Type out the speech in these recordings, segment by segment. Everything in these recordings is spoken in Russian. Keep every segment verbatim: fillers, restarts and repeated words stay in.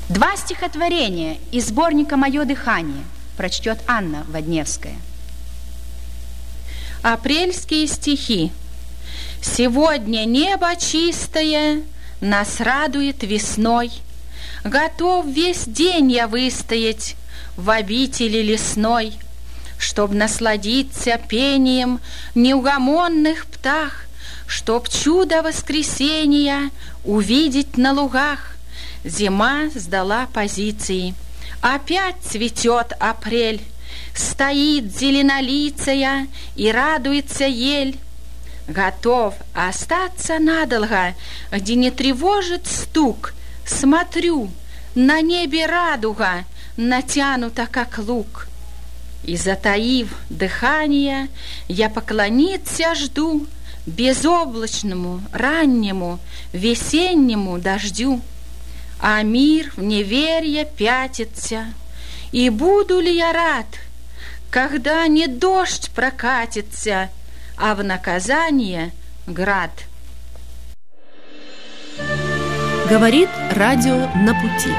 Два стихотворения из сборника «Мое дыхание» прочтет Анна Водневская. Апрельские стихи. Сегодня небо чистое нас радует весной. Готов весь день я выстоять в обители лесной, чтоб насладиться пением неугомонных птах, чтоб чудо воскресения увидеть на лугах. Зима сдала позиции, опять цветет апрель, стоит зеленолицая и радуется ель. Готов остаться надолго, где не тревожит стук. Смотрю, на небе радуга натянута, как лук. И, затаив дыхание, я поклониться жду безоблачному, раннему, весеннему дождю. А мир в неверье пятится, и буду ли я рад, когда не дождь прокатится, а в наказание град. Говорит радио «На пути».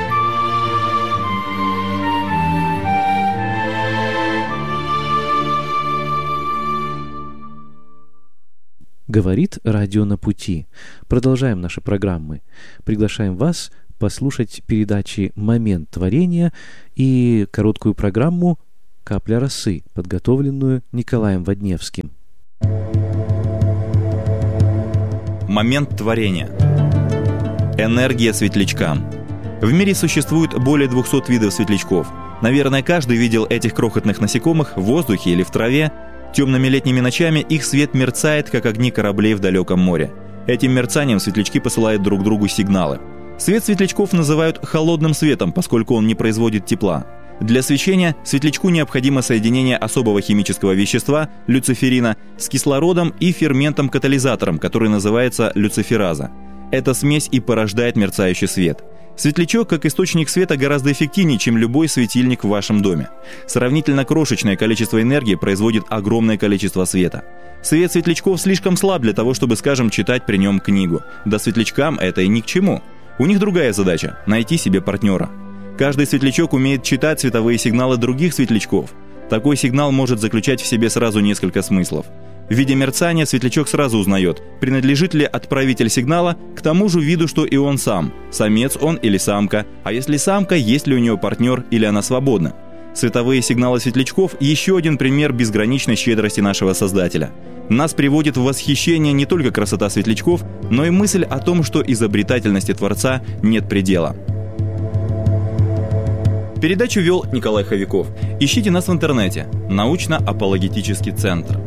Говорит радио «На пути». Продолжаем наши программы. Приглашаем вас послушать передачи «Момент творения» и короткую программу «Капля росы», подготовленную Николаем Водневским. Момент творения. Энергия светлячка. В мире существует более двухсот видов светлячков. Наверное, каждый видел этих крохотных насекомых в воздухе или в траве. Темными летними ночами их свет мерцает, как огни кораблей в далеком море. Этим мерцанием светлячки посылают друг другу сигналы. Свет светлячков называют холодным светом, поскольку он не производит тепла. Для свечения светлячку необходимо соединение особого химического вещества, люциферина, с кислородом и ферментом-катализатором, который называется люцифераза. Эта смесь и порождает мерцающий свет. Светлячок, как источник света, гораздо эффективнее, чем любой светильник в вашем доме. Сравнительно крошечное количество энергии производит огромное количество света. Свет светлячков слишком слаб для того, чтобы, скажем, читать при нем книгу. Да светлячкам это и ни к чему. У них другая задача – найти себе партнера. Каждый светлячок умеет читать световые сигналы других светлячков. Такой сигнал может заключать в себе сразу несколько смыслов. В виде мерцания светлячок сразу узнает, принадлежит ли отправитель сигнала к тому же виду, что и он сам, самец он или самка, а если самка, есть ли у нее партнер или она свободна. Световые сигналы светлячков – еще один пример безграничной щедрости нашего Создателя. Нас приводит в восхищение не только красота светлячков, но и мысль о том, что изобретательности Творца нет предела. Передачу вел Николай Ховяков. Ищите нас в интернете. Научно-апологетический центр.